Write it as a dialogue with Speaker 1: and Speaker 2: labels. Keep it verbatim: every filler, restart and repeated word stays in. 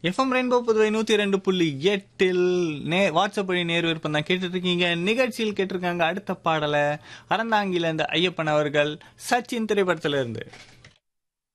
Speaker 1: FM rainbow Puduvai நூத்தி ரெண்டு புள்ளி எட்டில் நே வாட்ஸ்அப் வழி நேர் விருப்பம் தான் கேட்டுட்டு இருக்கீங்க. நிகழ்ச்சியில் கேட்டிருக்காங்க அடுத்த பாடலை அறந்தாங்கில இருந்து ஐயப்பன் அவர்கள் சச்சின் திரைப்படத்துல இருந்து.